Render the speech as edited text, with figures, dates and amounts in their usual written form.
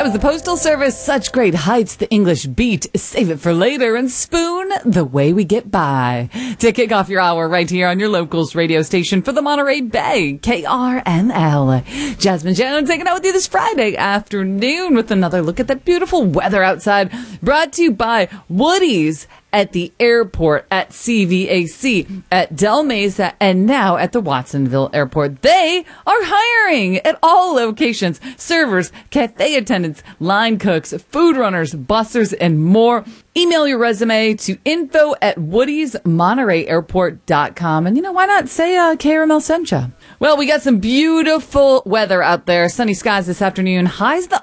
That was the Postal Service, Such Great Heights, the English Beat, Save It for Later, and Spoon, The Way We Get By. To kick off your hour right here on your locals radio station for the Monterey Bay, KRNL. Jasmine Shannon taking out with you this Friday afternoon with another look at that beautiful weather outside, brought to you by Woody's at the airport, at CVAC, at Del Mesa, and now at the Watsonville Airport. They are hiring at all locations. Servers, cafe attendants, line cooks, food runners, bussers, and more. Email your resume to info@woodysmontereyairport.com. And, why not say KRML sent ya? Well, we got some beautiful weather out there. Sunny skies this afternoon. Highs the